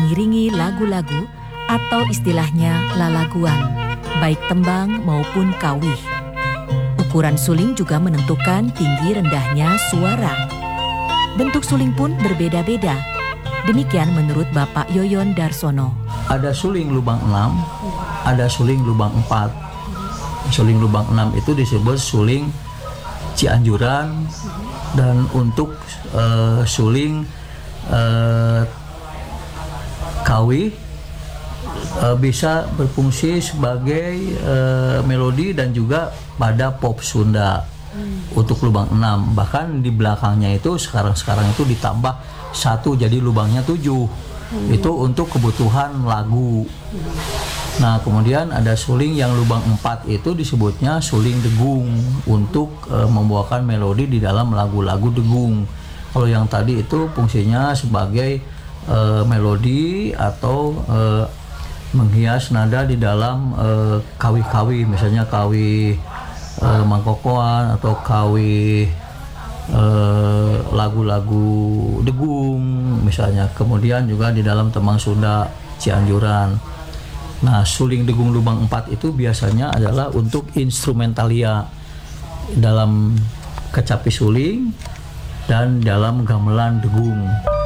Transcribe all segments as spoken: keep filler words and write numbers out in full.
mengiringi lagu-lagu atau istilahnya lalaguan, baik tembang maupun kawih. Ukuran suling juga menentukan tinggi rendahnya suara. Bentuk suling pun berbeda-beda. Demikian menurut Bapak Yoyon Darsono. Ada suling lubang enam, ada suling lubang empat. Suling lubang enam itu disebut suling Cianjuran, dan untuk uh, suling uh, kawih uh, bisa berfungsi sebagai uh, melodi dan juga pada pop Sunda. Hmm. Untuk lubang enam, bahkan di belakangnya itu sekarang-sekarang itu ditambah satu jadi lubangnya tujuh. Hmm. Itu untuk kebutuhan lagu. Hmm. Nah, kemudian ada suling yang lubang empat itu disebutnya suling degung untuk e, membawakan melodi di dalam lagu-lagu degung. Kalau yang tadi itu fungsinya sebagai e, melodi atau e, menghias nada di dalam e, kawih-kawih, misalnya kawih e, mangkokoan atau kawih e, lagu-lagu degung misalnya. Kemudian juga di dalam tembang Sunda Cianjuran. Nah, suling degung lubang empat itu biasanya adalah untuk instrumentalia dalam kecapi suling dan dalam gamelan degung.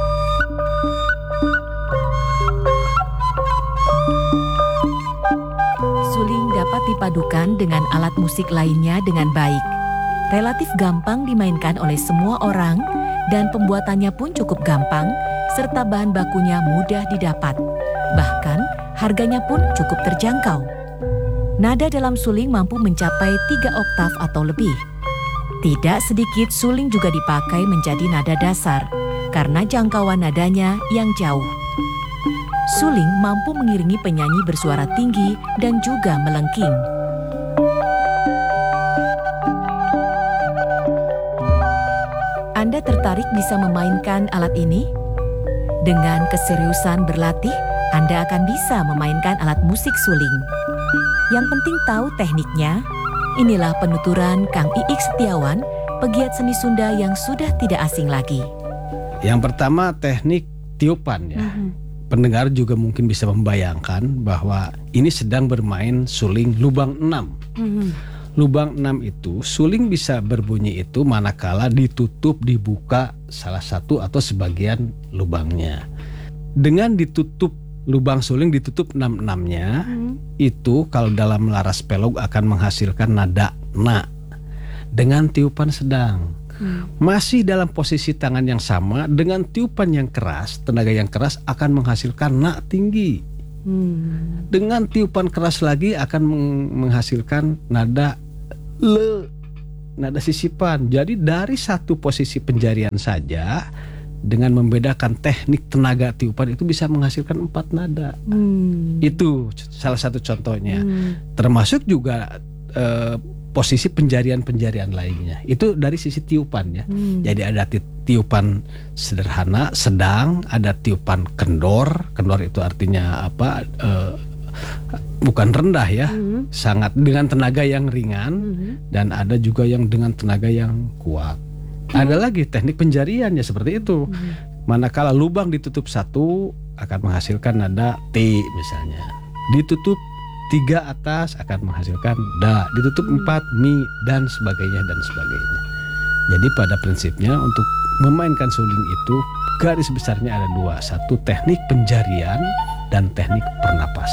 Suling dapat dipadukan dengan alat musik lainnya dengan baik. Relatif gampang dimainkan oleh semua orang dan pembuatannya pun cukup gampang serta bahan bakunya mudah didapat. Bahkan harganya pun cukup terjangkau. Nada dalam suling mampu mencapai tiga oktav atau lebih. Tidak sedikit suling juga dipakai menjadi nada dasar karena jangkauan nadanya yang jauh. Suling mampu mengiringi penyanyi bersuara tinggi dan juga melengking. Anda tertarik bisa memainkan alat ini? Dengan keseriusan berlatih, Anda akan bisa memainkan alat musik suling. Yang penting tahu tekniknya. Inilah penuturan Kang Iik Setiawan, pegiat seni Sunda yang sudah tidak asing lagi. Yang pertama teknik tiupan ya. Mm-hmm. Pendengar juga mungkin bisa membayangkan bahwa ini sedang bermain suling lubang enam. Mm-hmm. Lubang enam itu suling bisa berbunyi itu manakala ditutup dibuka salah satu atau sebagian lubangnya. Dengan ditutup lubang suling ditutup enam-enamnya, hmm. itu kalau dalam laras pelog akan menghasilkan nada na dengan tiupan sedang. Hmm. Masih dalam posisi tangan yang sama dengan tiupan yang keras, tenaga yang keras akan menghasilkan na tinggi. Hmm. Dengan tiupan keras lagi akan menghasilkan nada le, nada sisipan. Jadi dari satu posisi penjarian saja, dengan membedakan teknik tenaga tiupan itu bisa menghasilkan empat nada. Hmm. Itu salah satu contohnya. Hmm. Termasuk juga eh, posisi penjarian-penjarian lainnya. Itu dari sisi tiupan ya. Hmm. Jadi ada tiupan sederhana, sedang, ada tiupan kendor. Kendor itu artinya apa? Eh, bukan rendah ya. Hmm. Sangat dengan tenaga yang ringan. Hmm. Dan ada juga yang dengan tenaga yang kuat. Ada lagi teknik penjariannya seperti itu. Hmm. Manakala lubang ditutup satu akan menghasilkan nada T misalnya. Ditutup tiga atas akan menghasilkan da. Ditutup hmm. empat mi dan sebagainya dan sebagainya. Jadi pada prinsipnya untuk memainkan suling itu garis besarnya ada dua. Satu teknik penjarian dan teknik pernapasan.